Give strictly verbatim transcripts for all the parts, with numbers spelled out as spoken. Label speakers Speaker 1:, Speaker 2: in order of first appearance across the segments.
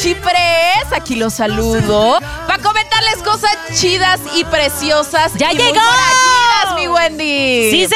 Speaker 1: Chipres, aquí los saludo para comentarles cosas chidas y preciosas.
Speaker 2: ¡Ya
Speaker 1: y
Speaker 2: llegó!
Speaker 1: Muy forajidas, mi Wendy.
Speaker 2: ¡Sí,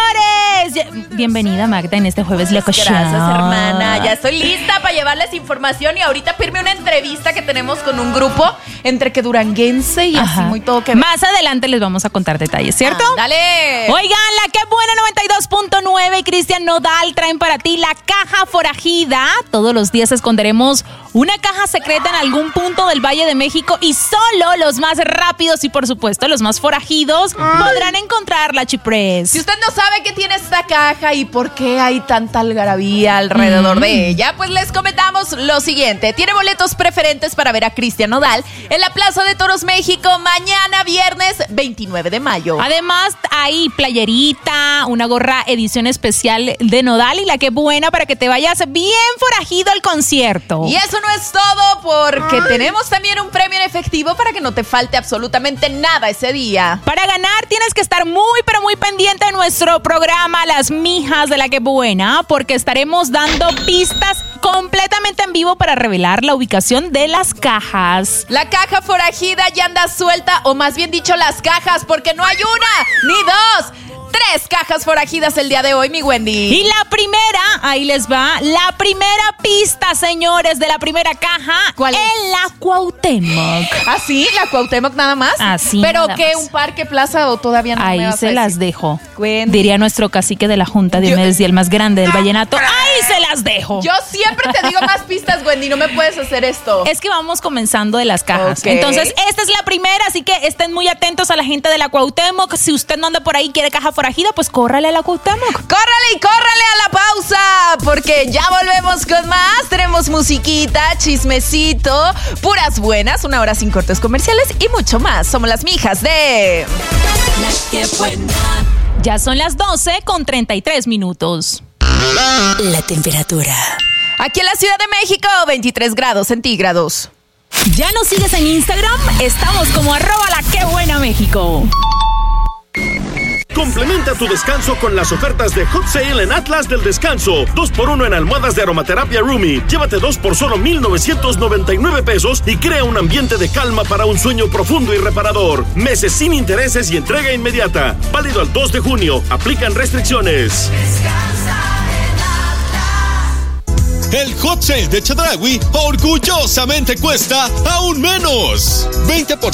Speaker 2: señores! Bienvenida, Magda, en este jueves Loco Show.
Speaker 1: Gracias, hermana. Ya estoy lista para llevarles información y ahorita pedirme una entrevista que tenemos con un grupo entre que duranguense y
Speaker 2: Ajá.
Speaker 1: así muy todo que ver.
Speaker 2: Más adelante les vamos a contar detalles, ¿cierto?
Speaker 1: ¡Dale!
Speaker 2: Oigan, la que buena noventa y dos punto nueve y Cristian Nodal traen para ti la caja forajida. Todos los días esconderemos una caja secreta en algún punto del Valle de México y solo los más rápidos y por supuesto los más forajidos Ay. podrán encontrarla, Chipres.
Speaker 1: Si usted no sabe qué tiene esta caja y por qué hay tanta algarabía alrededor mm. de ella, pues les comentamos lo siguiente. Tiene boletos preferentes para ver a Cristian Nodal en la Plaza de Toros México mañana viernes veintinueve de mayo.
Speaker 2: Además hay playerita, una gorra edición especial de Nodal y la que buena para que te vayas bien forajido al concierto.
Speaker 1: Y eso no es todo porque Ay. tenemos también un premio en efectivo para que no te falte absolutamente nada ese día.
Speaker 2: Para ganar tienes que estar muy pero muy pendiente de nuestro programa Las Mijas de la que buena porque estaremos dando pistas completamente en vivo para revelar la ubicación de las cajas.
Speaker 1: La caja forajida ya anda suelta, o más bien dicho las cajas, porque no hay una ni dos. Tres cajas forajidas el día de hoy, mi Wendy.
Speaker 2: Y la primera, ahí les va, la primera pista, señores, de la primera caja.
Speaker 1: ¿Cuál es?
Speaker 2: En la Cuauhtémoc.
Speaker 1: ¿Ah, sí? ¿La Cuauhtémoc nada más?
Speaker 2: Así
Speaker 1: ¿Pero
Speaker 2: nada
Speaker 1: qué?
Speaker 2: más.
Speaker 1: ¿Un parque, plaza o todavía no
Speaker 2: Ahí
Speaker 1: me vas
Speaker 2: se
Speaker 1: a
Speaker 2: las
Speaker 1: decir?
Speaker 2: dejo.
Speaker 1: Wendy.
Speaker 2: Diría nuestro cacique de la Junta, Diomedes y el más grande del vallenato. ¡Ahí se las dejo!
Speaker 1: Yo siempre te digo más pistas, Wendy, no me puedes hacer esto.
Speaker 2: Es que vamos comenzando de las cajas.
Speaker 1: Okay.
Speaker 2: Entonces, esta es la primera, así que estén muy atentos a la gente de la Cuauhtémoc. Si usted no anda por ahí y quiere caja forajida, pues córrale a la Cuauhtémoc.
Speaker 1: ¡Córrale y córrale a la pausa! Porque ya volvemos con más. Tenemos musiquita, chismecito, puras buenas, una hora sin cortes comerciales y mucho más. Somos las mijas de...
Speaker 3: La que buena.
Speaker 2: Ya son las doce con treinta y tres minutos.
Speaker 3: La temperatura.
Speaker 1: Aquí en la Ciudad de México, veintitrés grados centígrados.
Speaker 2: ¿Ya nos sigues en Instagram? Estamos como arroba la que buena México.
Speaker 4: Complementa tu descanso con las ofertas de Hot Sale en Atlas del Descanso. dos por uno en almohadas de aromaterapia Rumi. Llévate dos por solo mil novecientos noventa y nueve pesos y crea un ambiente de calma para un sueño profundo y reparador. Meses sin intereses y entrega inmediata. Válido al dos de junio. Aplican restricciones.
Speaker 5: El Hot Sale de Chedraui orgullosamente cuesta aún menos. veinte por ciento